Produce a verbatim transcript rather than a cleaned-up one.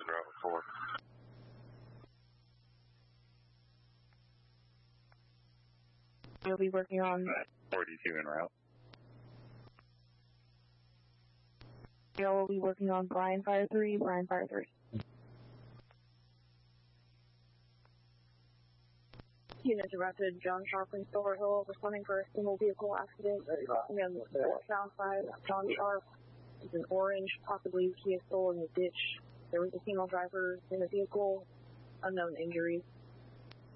Bravo four. We'll be working on forty-two en route. We'll be working on Brian Fire three, Brian Fire three. Unit directed, John Sharp in Silver Hill, responding for a single vehicle accident on the south side. John Sharp is an orange, possibly Kia Soul in the ditch. There was a female driver in the vehicle, unknown injuries.